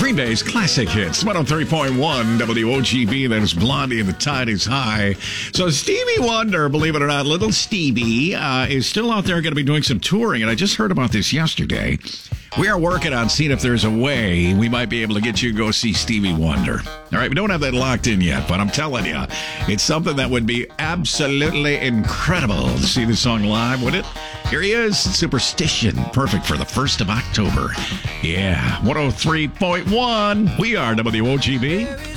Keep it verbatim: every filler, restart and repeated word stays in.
Green Bay's classic hits, one oh three point one W O G B. That is Blondie and the Tide is High. So Stevie Wonder, believe it or not, little Stevie, uh, is still out there going to be doing some touring. And I just heard about this yesterday. We are working on seeing if there's a way we might be able to get you to go see Stevie Wonder. All right, we don't have that locked in yet, but I'm telling you, it's something that would be absolutely incredible to see this song live, would it? Here he is, Superstition, perfect for the first of October. Yeah, one oh three point one, we are W O G B.